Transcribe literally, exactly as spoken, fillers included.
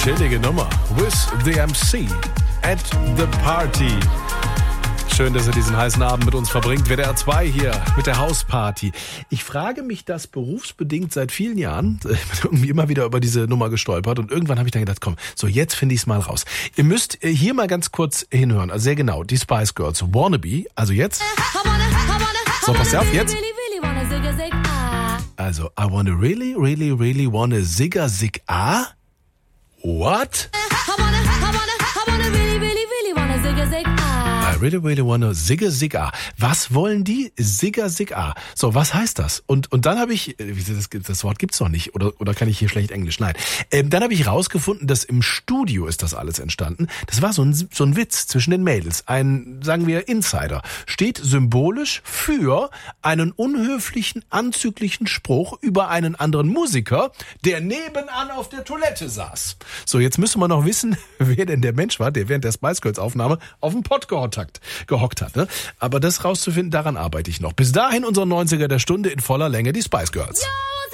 chillige Nummer. With the M C at the Party. Schön, dass ihr diesen heißen Abend mit uns verbringt. W D R zwei hier mit der Hausparty. Ich frage mich das berufsbedingt seit vielen Jahren. Ich bin irgendwie immer wieder über diese Nummer gestolpert. Und irgendwann habe ich dann gedacht, komm, so jetzt finde ich es mal raus. Ihr müsst hier mal ganz kurz hinhören. Also sehr genau, die Spice Girls. Wannabe. Also jetzt. So, passt auf, jetzt. Also, I wanna really, really, really wanna zigga zig ah? What? I really, really wanna zigga zig ah. Was wollen die? Zigga zig ah. So, was heißt das? Und und dann habe ich, das, das Wort gibt's noch nicht, oder oder kann ich hier schlecht Englisch? Nein. Ähm, dann habe ich rausgefunden, dass im Studio ist das alles entstanden. Das war so ein so ein Witz zwischen den Mädels, ein, sagen wir, Insider. Steht symbolisch für einen unhöflichen, anzüglichen Spruch über einen anderen Musiker, der nebenan auf der Toilette saß. So, jetzt müssen wir noch wissen, wer denn der Mensch war, der während der Spice Girls Aufnahme auf dem Pott gehockt hat. Gehockt hat, ne? Aber das rauszufinden, daran arbeite ich noch. Bis dahin unser neunziger der Stunde in voller Länge, die Spice Girls. Yo,